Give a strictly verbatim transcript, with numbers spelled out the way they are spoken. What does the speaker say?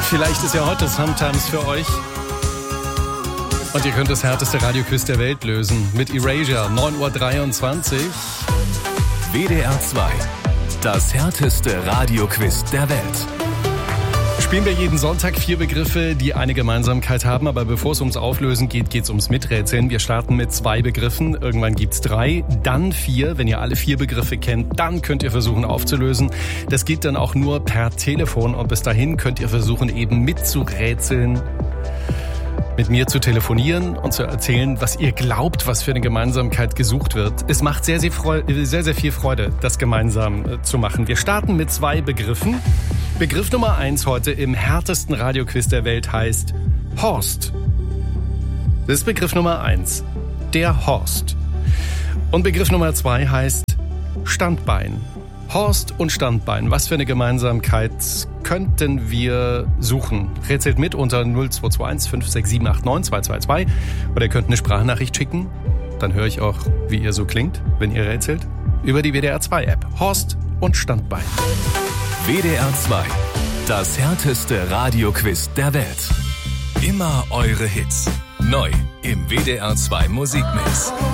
Vielleicht ist ja heute Sometimes für euch. Und ihr könnt das härteste Radioquiz der Welt lösen mit Erasure, neun Uhr dreiundzwanzig. W D R zwei, das härteste Radioquiz der Welt. Spielen wir jeden Sonntag vier Begriffe, die eine Gemeinsamkeit haben. Aber bevor es ums Auflösen geht, geht es ums Miträtseln. Wir starten mit zwei Begriffen. Irgendwann gibt's drei, dann vier. Wenn ihr alle vier Begriffe kennt, dann könnt ihr versuchen aufzulösen. Das geht dann auch nur per Telefon. Und bis dahin könnt ihr versuchen, eben mitzurätseln, mit mir zu telefonieren und zu erzählen, was ihr glaubt, was für eine Gemeinsamkeit gesucht wird. Es macht sehr, sehr, Freude, sehr, sehr viel Freude, das gemeinsam äh, zu machen. Wir starten mit zwei Begriffen. Begriff Nummer eins heute im härtesten Radioquiz der Welt heißt Horst. Das ist Begriff Nummer eins. Der Horst. Und Begriff Nummer zwei heißt Standbein. Horst und Standbein. Was für eine Gemeinsamkeit könnten wir suchen? Rätselt mit unter null zwei zwei eins fünf sechs sieben acht neun zwei zwei zwei. Oder ihr könnt eine Sprachnachricht schicken. Dann höre ich auch, wie ihr so klingt, wenn ihr rätselt. Über die W D R zwei App. Horst und Standbein. W D R zwei, das härteste Radioquiz der Welt. Immer eure Hits. Neu im W D R zwei Musikmix.